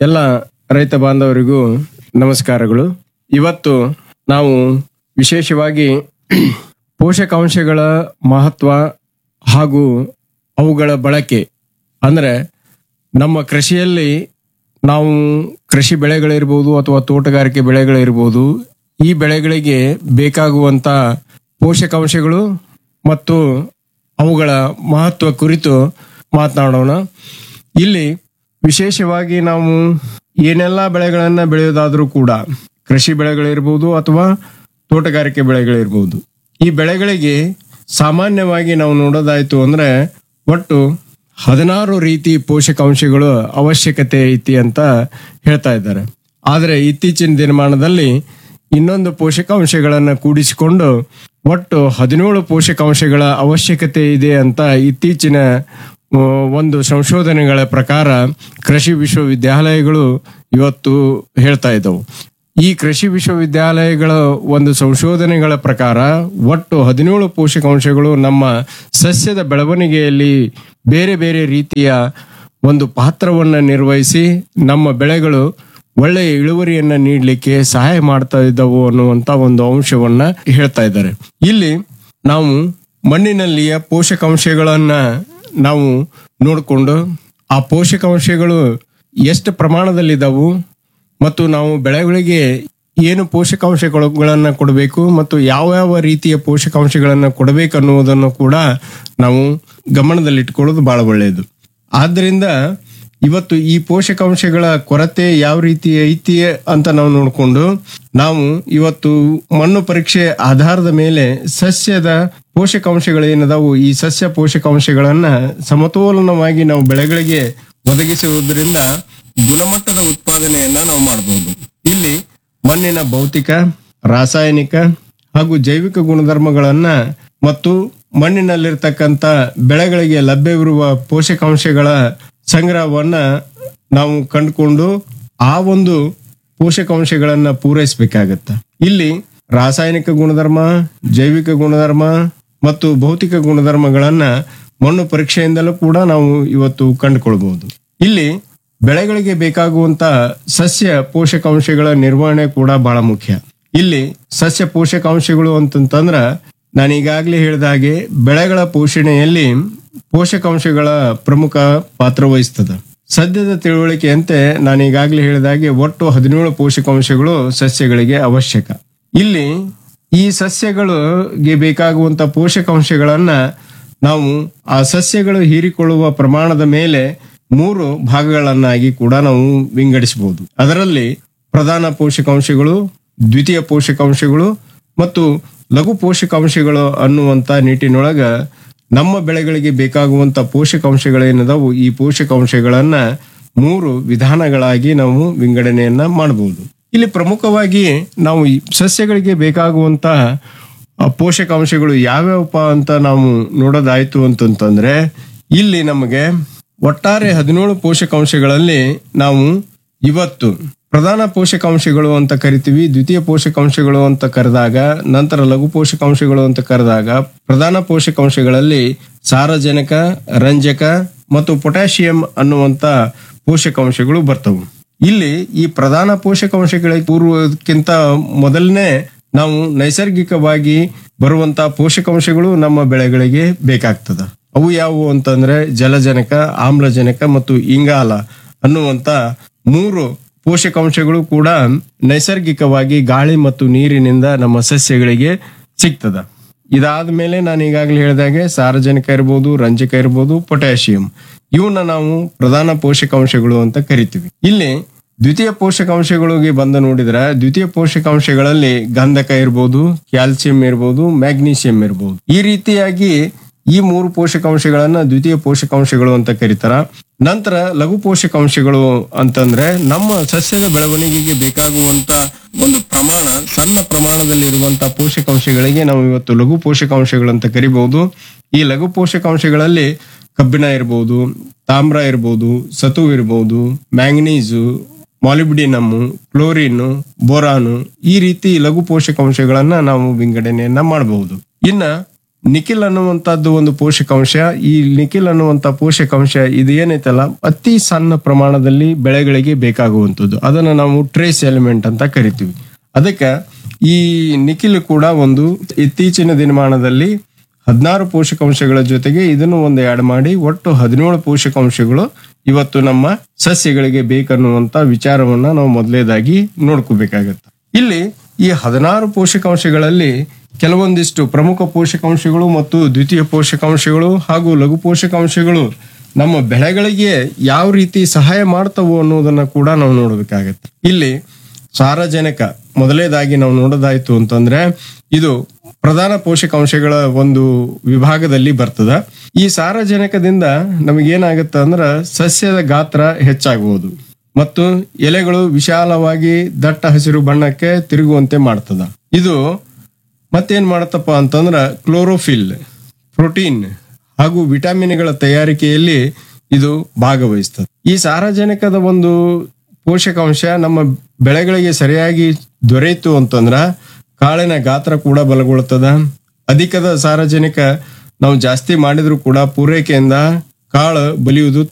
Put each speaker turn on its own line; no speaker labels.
ಎಲ್ಲ ರೈತ ಬಾಂಧವರಿಗೂ ನಮಸ್ಕಾರಗಳು. ಇವತ್ತು ನಾವು ವಿಶೇಷವಾಗಿ ಪೋಷಕಾಂಶಗಳ ಮಹತ್ವ ಹಾಗೂ ಅವುಗಳ ಬಳಕೆ ಅಂದ್ರೆ ನಮ್ಮ ಕೃಷಿಯಲ್ಲಿ ನಾವು ಕೃಷಿ ಬೆಳೆಗಳಿರ್ಬೋದು ಅಥವಾ ತೋಟಗಾರಿಕೆ ಬೆಳೆಗಳಿರ್ಬೋದು, ಈ ಬೆಳೆಗಳಿಗೆ ಬೇಕಾಗುವಂತ ಪೋಷಕಾಂಶಗಳು ಮತ್ತು ಅವುಗಳ ಮಹತ್ವ ಕುರಿತು ಮಾತನಾಡೋಣ. ಇಲ್ಲಿ ವಿಶೇಷವಾಗಿ ನಾವು ಏನೆಲ್ಲ ಬೆಳೆಗಳನ್ನ ಬೆಳೆಯೋದಾದ್ರೂ ಕೂಡ ಕೃಷಿ ಬೆಳೆಗಳಿರ್ಬೋದು ಅಥವಾ ತೋಟಗಾರಿಕೆ ಬೆಳೆಗಳಿರ್ಬೋದು, ಈ ಬೆಳೆಗಳಿಗೆ ಸಾಮಾನ್ಯವಾಗಿ ನಾವು ನೋಡೋದಾಯ್ತು ಅಂದ್ರೆ ಒಟ್ಟು 16 ರೀತಿ ಪೋಷಕಾಂಶಗಳು ಅವಶ್ಯಕತೆ ಐತಿ ಅಂತ ಹೇಳ್ತಾ ಇದ್ದಾರೆ. ಆದರೆ ಇತ್ತೀಚಿನ ದಿನಮಾನದಲ್ಲಿ ಇನ್ನೊಂದು ಪೋಷಕಾಂಶಗಳನ್ನ ಕೂಡಿಸಿಕೊಂಡು ಒಟ್ಟು 17 ಪೋಷಕಾಂಶಗಳ ಅವಶ್ಯಕತೆ ಇದೆ ಅಂತ ಇತ್ತೀಚಿನ ಒಂದು ಸಂಶೋಧನೆಗಳ ಪ್ರಕಾರ ಕೃಷಿ ವಿಶ್ವವಿದ್ಯಾಲಯಗಳು ಇವತ್ತು ಹೇಳ್ತಾ ಇದ್ದವು. ಈ ಕೃಷಿ ವಿಶ್ವವಿದ್ಯಾಲಯಗಳ ಒಂದು ಸಂಶೋಧನೆಗಳ ಪ್ರಕಾರ ಒಟ್ಟು 17 ಪೋಷಕಾಂಶಗಳು ನಮ್ಮ ಸಸ್ಯದ ಬೆಳವಣಿಗೆಯಲ್ಲಿ ಬೇರೆ ಬೇರೆ ರೀತಿಯ ಒಂದು ಪಾತ್ರವನ್ನ ನಿರ್ವಹಿಸಿ ನಮ್ಮ ಬೆಳೆಗಳು ಒಳ್ಳೆಯ ಇಳುವರಿಯನ್ನ ನೀಡಲಿಕ್ಕೆ ಸಹಾಯ ಮಾಡ್ತಾ ಇದ್ದವು ಅನ್ನುವಂತ ಒಂದು ಅಂಶವನ್ನ ಹೇಳ್ತಾ ಇದ್ದಾರೆ. ಇಲ್ಲಿ ನಾವು ಮಣ್ಣಿನಲ್ಲಿಯ ಪೋಷಕಾಂಶಗಳನ್ನ ನಾವು ನೋಡಿಕೊಂಡು ಆ ಪೋಷಕಾಂಶಗಳು ಎಷ್ಟು ಪ್ರಮಾಣದಲ್ಲಿದ್ದಾವು ಮತ್ತು ನಾವು ಬೆಳೆಗಳಿಗೆ ಏನು ಪೋಷಕಾಂಶಗಳನ್ನ ಕೊಡಬೇಕು ಮತ್ತು ಯಾವ ಯಾವ ರೀತಿಯ ಪೋಷಕಾಂಶಗಳನ್ನ ಕೊಡಬೇಕು ಅನ್ನುವುದನ್ನು ಕೂಡ ನಾವು ಗಮನದಲ್ಲಿಟ್ಕೊಳ್ಳೋದು ಬಹಳ ಒಳ್ಳೆಯದು. ಆದ್ದರಿಂದ ಇವತ್ತು ಈ ಪೋಷಕಾಂಶಗಳ ಕೊರತೆ ಯಾವ ರೀತಿ ಐತಿ ಅಂತ ನಾವು ನೋಡಿಕೊಂಡು ನಾವು ಇವತ್ತು ಮಣ್ಣು ಪರೀಕ್ಷೆ ಆಧಾರದ ಮೇಲೆ ಸಸ್ಯದ ಪೋಷಕಾಂಶಗಳೇನದಾವು ಈ ಸಸ್ಯ ಪೋಷಕಾಂಶಗಳನ್ನ ಸಮತೋಲನವಾಗಿ ನಾವು ಬೆಳೆಗಳಿಗೆ ಒದಗಿಸುವುದರಿಂದ ಗುಣಮಟ್ಟದ ಉತ್ಪಾದನೆಯನ್ನ ನಾವು ಮಾಡಬಹುದು. ಇಲ್ಲಿ ಮಣ್ಣಿನ ಭೌತಿಕ, ರಾಸಾಯನಿಕ ಹಾಗೂ ಜೈವಿಕ ಗುಣಧರ್ಮಗಳನ್ನ ಮತ್ತು ಮಣ್ಣಿನಲ್ಲಿರ್ತಕ್ಕಂಥ ಬೆಳೆಗಳಿಗೆ ಲಭ್ಯವಿರುವ ಪೋಷಕಾಂಶಗಳ ಸಂಗ್ರಹವನ್ನ ನಾವು ಕಂಡುಕೊಂಡು ಆ ಒಂದು ಪೋಷಕಾಂಶಗಳನ್ನ ಪೂರೈಸಬೇಕಾಗತ್ತ. ಇಲ್ಲಿ ರಾಸಾಯನಿಕ ಗುಣಧರ್ಮ, ಜೈವಿಕ ಗುಣಧರ್ಮ ಮತ್ತು ಭೌತಿಕ ಗುಣಧರ್ಮಗಳನ್ನ ಮಣ್ಣು ಪರೀಕ್ಷೆಯಿಂದಲೂ ಕೂಡ ನಾವು ಇವತ್ತು ಕಂಡುಕೊಳ್ಬಹುದು. ಇಲ್ಲಿ ಬೆಳೆಗಳಿಗೆ ಬೇಕಾಗುವಂತ ಸಸ್ಯ ಪೋಷಕಾಂಶಗಳ ನಿರ್ವಹಣೆ ಕೂಡ ಬಹಳ ಮುಖ್ಯ. ಇಲ್ಲಿ ಸಸ್ಯ ಪೋಷಕಾಂಶಗಳು ಅಂತಂತಂದ್ರ ನಾನು ಈಗಾಗಲೇ ಹೇಳಿದ ಹಾಗೆ ಬೆಳೆಗಳ ಪೋಷಣೆಯಲ್ಲಿ ಪೋಷಕಾಂಶಗಳ ಪ್ರಮುಖ ಪಾತ್ರ ವಹಿಸ್ತದೆ. ಸದ್ಯದ ತಿಳುವಳಿಕೆಯಂತೆ ನಾನು ಈಗಾಗಲೇ ಹೇಳಿದ ಹಾಗೆ ಒಟ್ಟು 17 ಪೋಷಕಾಂಶಗಳು ಸಸ್ಯಗಳಿಗೆ ಅವಶ್ಯಕ. ಇಲ್ಲಿ ಈ ಸಸ್ಯಗಳಿಗೆ ಬೇಕಾಗುವಂತ ಪೋಷಕಾಂಶಗಳನ್ನ ನಾವು ಆ ಸಸ್ಯಗಳು ಹೀರಿಕೊಳ್ಳುವ ಪ್ರಮಾಣದ ಮೇಲೆ 3 ಭಾಗಗಳನ್ನಾಗಿ ಕೂಡ ನಾವು ವಿಂಗಡಿಸಬಹುದು. ಅದರಲ್ಲಿ ಪ್ರಧಾನ ಪೋಷಕಾಂಶಗಳು, ದ್ವಿತೀಯ ಪೋಷಕಾಂಶಗಳು ಮತ್ತು ಲಘು ಪೋಷಕಾಂಶಗಳು ಅನ್ನುವಂತ ನಿಟ್ಟಿನೊಳಗ ನಮ್ಮ ಬೆಳೆಗಳಿಗೆ ಬೇಕಾಗುವಂತ ಪೋಷಕಾಂಶಗಳೇನದಾವು ಈ ಪೋಷಕಾಂಶಗಳನ್ನ 3 ವಿಧಾನಗಳಾಗಿ ನಾವು ವಿಂಗಡಣೆಯನ್ನ ಮಾಡಬಹುದು. ಇಲ್ಲಿ ಪ್ರಮುಖವಾಗಿ ನಾವು ಈ ಸಸ್ಯಗಳಿಗೆ ಬೇಕಾಗುವಂತ ಪೋಷಕಾಂಶಗಳು ಯಾವ್ಯಾವಪ್ಪ ಅಂತ ನಾವು ನೋಡೋದಾಯ್ತು ಅಂತಂತಂದ್ರೆ ಇಲ್ಲಿ ನಮಗೆ ಒಟ್ಟಾರೆ 17 ಪೋಷಕಾಂಶಗಳಲ್ಲಿ ನಾವು ಇವತ್ತು ಪ್ರಧಾನ ಪೋಷಕಾಂಶಗಳು ಅಂತ ಕರಿತೀವಿ, ದ್ವಿತೀಯ ಪೋಷಕಾಂಶಗಳು ಅಂತ ಕರೆದಾಗ, ನಂತರ ಲಘು ಪೋಷಕಾಂಶಗಳು ಅಂತ ಕರೆದಾಗ ಪ್ರಧಾನ ಪೋಷಕಾಂಶಗಳಲ್ಲಿ ಸಾರಜನಕ, ರಂಜಕ ಮತ್ತು ಪೊಟ್ಯಾಷಿಯಂ ಅನ್ನುವಂತ ಪೋಷಕಾಂಶಗಳು ಬರ್ತವು. ಇಲ್ಲಿ ಈ ಪ್ರಧಾನ ಪೋಷಕಾಂಶಗಳಿಗೆ ಪೂರ್ವಕ್ಕಿಂತ ಮೊದಲನೇ ನಾವು ನೈಸರ್ಗಿಕವಾಗಿ ಬರುವಂತ ಪೋಷಕಾಂಶಗಳು ನಮ್ಮ ಬೆಳೆಗಳಿಗೆ ಬೇಕಾಗ್ತದ. ಅವು ಯಾವುವು ಅಂತಂದ್ರೆ ಜಲಜನಕ, ಆಮ್ಲಜನಕ ಮತ್ತು ಇಂಗಾಲ ಅನ್ನುವಂತ 3 ಪೋಷಕಾಂಶಗಳು ಕೂಡ ನೈಸರ್ಗಿಕವಾಗಿ ಗಾಳಿ ಮತ್ತು ನೀರಿನಿಂದ ನಮ್ಮ ಸಸ್ಯಗಳಿಗೆ ಸಿಗ್ತದ. ಇದಾದ ಮೇಲೆ ನಾನು ಈಗಾಗಲೇ ಹೇಳಿದಾಗೆ ಸಾರಜನಕ ಇರ್ಬೋದು, ರಂಜಕ ಇರ್ಬೋದು, ಪೊಟ್ಯಾಷಿಯಂ ಇವನ್ನ ನಾವು ಪ್ರಧಾನ ಪೋಷಕಾಂಶಗಳು ಅಂತ ಕರಿತೀವಿ. ಇಲ್ಲಿ ದ್ವಿತೀಯ ಪೋಷಕಾಂಶಗಳಿಗೆ ಬಂದು ನೋಡಿದ್ರೆ ದ್ವಿತೀಯ ಪೋಷಕಾಂಶಗಳಲ್ಲಿ ಗಂಧಕ ಇರ್ಬೋದು, ಕ್ಯಾಲ್ಸಿಯಂ ಇರ್ಬೋದು, ಮ್ಯಾಗ್ನೀಷಿಯಂ ಇರ್ಬೋದು. ಈ ರೀತಿಯಾಗಿ ಈ 3 ಪೋಷಕಾಂಶಗಳನ್ನ ದ್ವಿತೀಯ ಪೋಷಕಾಂಶಗಳು ಅಂತ ಕರೀತಾರ. ನಂತರ ಲಘು ಪೋಷಕಾಂಶಗಳು ಅಂತಂದ್ರೆ ನಮ್ಮ ಸಸ್ಯದ ಬೆಳವಣಿಗೆಗೆ ಬೇಕಾಗುವಂತ ಒಂದು ಪ್ರಮಾಣ, ಸಣ್ಣ ಪ್ರಮಾಣದಲ್ಲಿರುವಂತ ಪೋಷಕಾಂಶಗಳಿಗೆ ನಾವು ಇವತ್ತು ಲಘು ಪೋಷಕಾಂಶಗಳು ಅಂತ ಕರಿಬಹುದು. ಈ ಲಘು ಪೋಷಕಾಂಶಗಳಲ್ಲಿ ಕಬ್ಬಿಣ ಇರ್ಬೋದು, ತಾಮ್ರ ಇರ್ಬೋದು, ಸತು ಇರ್ಬೋದು, ಮ್ಯಾಂಗನೀಸು, ಮಾಲಿಬ್ಡಿನಮ್, ಕ್ಲೋರಿನ್, ಬೋರಾನು ಈ ರೀತಿ ಲಘು ಪೋಷಕಾಂಶಗಳನ್ನ ನಾವು ವಿಂಗಡಣೆಯನ್ನ ಮಾಡಬಹುದು. ಇನ್ನ ನಿಖಿಲ್ ಅನ್ನುವಂಥದ್ದು ಒಂದು ಪೋಷಕಾಂಶ. ಈ ನಿಖಿಲ್ ಅನ್ನುವಂಥ ಪೋಷಕಾಂಶ ಇದು ಏನೈತಲ್ಲ ಅತಿ ಸಣ್ಣ ಪ್ರಮಾಣದಲ್ಲಿ ಬೆಳೆಗಳಿಗೆ ಬೇಕಾಗುವಂಥದ್ದು. ಅದನ್ನ ನಾವು ಟ್ರೇಸ್ ಎಲಿಮೆಂಟ್ ಅಂತ ಕರಿತೀವಿ. ಅದಕ್ಕೆ ಈ ನಿಖಿಲ್ ಕೂಡ ಒಂದು ಇತ್ತೀಚಿನ ದಿನಮಾನದಲ್ಲಿ 16 ಪೋಷಕಾಂಶಗಳ ಜೊತೆಗೆ ಇದನ್ನು ಒಂದು ಆಡ್ ಮಾಡಿ ಒಟ್ಟು 17 ಪೋಷಕಾಂಶಗಳು ಇವತ್ತು ನಮ್ಮ ಸಸ್ಯಗಳಿಗೆ ಬೇಕನ್ನುವಂತ ವಿಚಾರವನ್ನ ನಾವು ಮೊದಲೇದಾಗಿ ನೋಡ್ಕೋಬೇಕಾಗತ್ತೆ. ಇಲ್ಲಿ ಈ 16 ಪೋಷಕಾಂಶಗಳಲ್ಲಿ ಕೆಲವೊಂದಿಷ್ಟು ಪ್ರಮುಖ ಪೋಷಕಾಂಶಗಳು ಮತ್ತು ದ್ವಿತೀಯ ಪೋಷಕಾಂಶಗಳು ಹಾಗೂ ಲಘು ಪೋಷಕಾಂಶಗಳು ನಮ್ಮ ಬೆಳೆಗಳಿಗೆ ಯಾವ ರೀತಿ ಸಹಾಯ ಮಾಡ್ತವೋ ಅನ್ನೋದನ್ನ ಕೂಡ ನಾವು ನೋಡಬೇಕಾಗತ್ತೆ. ಇಲ್ಲಿ ಸಾರಜನಕ ಮೊದಲೇದಾಗಿ ನಾವು ನೋಡೋದಾಯ್ತು ಅಂತಂದ್ರೆ ಇದು ಪ್ರಧಾನ ಪೋಷಕಾಂಶಗಳ ಒಂದು ವಿಭಾಗದಲ್ಲಿ ಬರ್ತದ. ಈ ಸಾರಜನಕದಿಂದ ನಮಗೇನಾಗತ್ತ ಅಂದ್ರ ಸಸ್ಯದ ಗಾತ್ರ ಹೆಚ್ಚಾಗುವುದು ಮತ್ತು ಎಲೆಗಳು ವಿಶಾಲವಾಗಿ ದಟ್ಟ ಹಸಿರು ಬಣ್ಣಕ್ಕೆ ತಿರುಗುವಂತೆ ಮಾಡ್ತದ. ಇದು ಮತ್ತೇನ್ ಮಾಡತ್ತಪ್ಪ ಅಂತಂದ್ರ ಕ್ಲೋರೋಫಿಲ್, ಪ್ರೋಟೀನ್ ಹಾಗೂ ವಿಟಮಿನ್ಗಳ ತಯಾರಿಕೆಯಲ್ಲಿ ಇದು ಭಾಗವಹಿಸ್ತದೆ. ಈ ಸಾರಜನಕದ ಒಂದು ಪೋಷಕಾಂಶ ನಮ್ಮ ಬೆಳೆಗಳಿಗೆ ಸರಿಯಾಗಿ ದೊರೆಯಿತು ಅಂತಂದ್ರ ಕಾಳಿನ ಗಾತ್ರ ಕೂಡ ಬಲಗೊಳ್ಳುತ್ತದ. ಅಧಿಕದ ಸಾರಜನಕ ನಾವು ಜಾಸ್ತಿ ಮಾಡಿದ್ರು ಕೂಡ ಪೂರೈಕೆಯಿಂದ ಕಾಳು ಬಲಿಯುವುದು